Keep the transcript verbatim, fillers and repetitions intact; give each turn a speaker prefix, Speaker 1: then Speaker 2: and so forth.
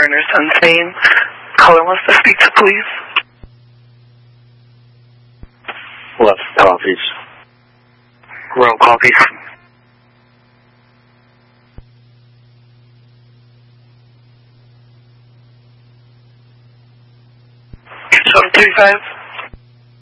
Speaker 1: Burners Unsane. Caller wants to speak to police.
Speaker 2: Left coffees.
Speaker 1: Roll coffees. seven three five.